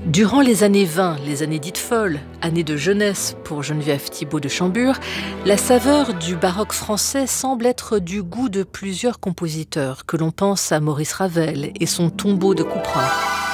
Durant les années 20, les années dites folles, années de jeunesse pour Geneviève Thibaud de Chambure, la saveur du baroque français semble être du goût de plusieurs compositeurs, que l'on pense à Maurice Ravel et son tombeau de couperin,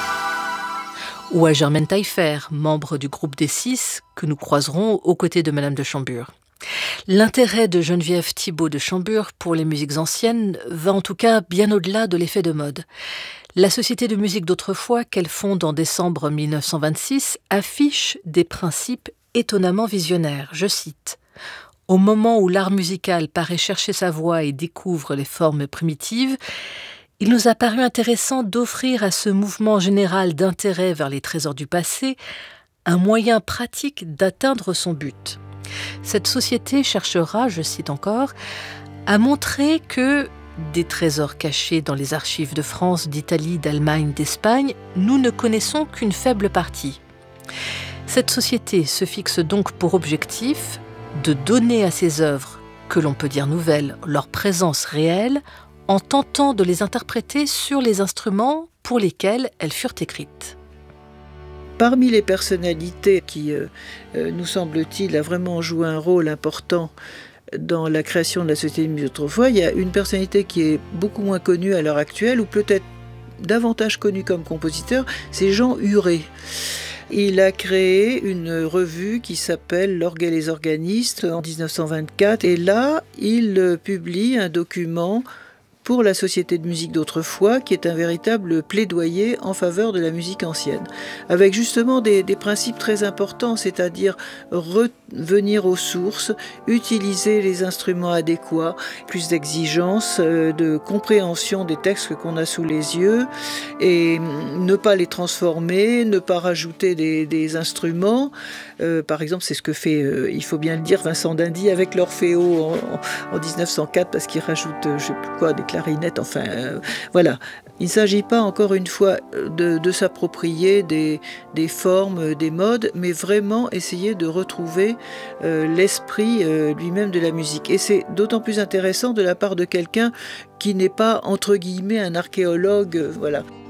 ou à Germaine Taillefer, membre du groupe des Six, que nous croiserons aux côtés de Madame de Chambure. L'intérêt de Geneviève Thibaud de Chambure pour les musiques anciennes va en tout cas bien au-delà de l'effet de mode. La Société de musique d'autrefois, qu'elle fonde en décembre 1926, affiche des principes étonnamment visionnaires. Je cite : « Au moment où l'art musical paraît chercher sa voie et découvre les formes primitives, il nous a paru intéressant d'offrir à ce mouvement général d'intérêt vers les trésors du passé un moyen pratique d'atteindre son but. » Cette société cherchera, je cite encore, à montrer que des trésors cachés dans les archives de France, d'Italie, d'Allemagne, d'Espagne, nous ne connaissons qu'une faible partie. Cette société se fixe donc pour objectif de donner à ses œuvres, que l'on peut dire nouvelles, leur présence réelle, en tentant de les interpréter sur les instruments pour lesquels elles furent écrites. Parmi les personnalités qui, nous semble-t-il, a vraiment joué un rôle important dans la création de la Société de musique d'autrefois, il y a une personnalité qui est beaucoup moins connue à l'heure actuelle, ou peut-être davantage connue comme compositeur, c'est Jean Huré. Il a créé une revue qui s'appelle L'Orgue et les organistes en 1924, et là, il publie un document pour la Société de musique d'autrefois, qui est un véritable plaidoyer en faveur de la musique ancienne, avec justement des principes très importants, c'est-à-dire revenir aux sources, utiliser les instruments adéquats, plus d'exigence, de compréhension des textes qu'on a sous les yeux, et ne pas les transformer, ne pas rajouter des instruments. Par exemple, c'est ce que fait, il faut bien le dire, Vincent d'Indy avec l'Orfeo en 1904, parce qu'il rajoute, je ne sais plus quoi, des clarinettes, enfin, voilà. Il ne s'agit pas, encore une fois, de s'approprier des formes, des modes, mais vraiment essayer de retrouver l'esprit lui-même de la musique. Et c'est d'autant plus intéressant de la part de quelqu'un qui n'est pas, entre guillemets, un archéologue, voilà.